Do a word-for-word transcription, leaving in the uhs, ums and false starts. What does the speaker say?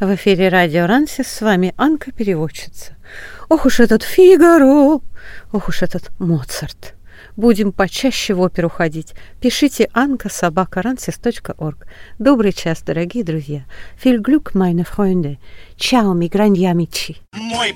В эфире радио Рансис, с вами Анка-переводчица. Ох уж этот Фигаро, ох уж этот Моцарт. Будем почаще в оперу ходить. Пишите анка собака рансис точка орг. Добрый час, дорогие друзья. Viel Glück, meine Freunde. Ciao, mi grandi amici. Мой